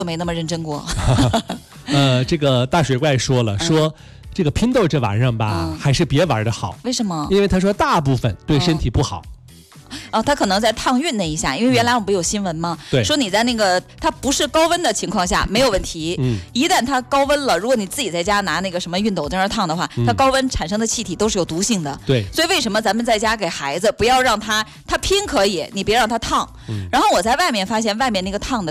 没那么认真过。 这个大水怪说了，说这个拼豆这玩意儿吧，还是别玩的好。 为什么？ 因为他说大部分对身体不好。 他可能在烫熨那一下，因为原来我们不有新闻吗？ 对， 说你在那个它不是高温的情况下没有问题，一旦它高温了，如果你自己在家拿那个什么熨斗在那烫的话，它高温产生的气体都是有毒性的。 对， 所以为什么咱们在家给孩子不要让他拼可以，你别让他烫。然后我在外面发现，外面那个烫的